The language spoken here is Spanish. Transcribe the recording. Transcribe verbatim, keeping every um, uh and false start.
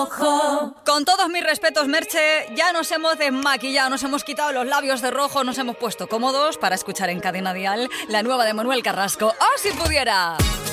Con todos mis respetos, Merche, ya nos hemos desmaquillado, nos hemos quitado los labios de rojo, nos hemos puesto cómodos para escuchar en Cadena Dial la nueva de Manuel Carrasco. ¡Oh, si pudiera!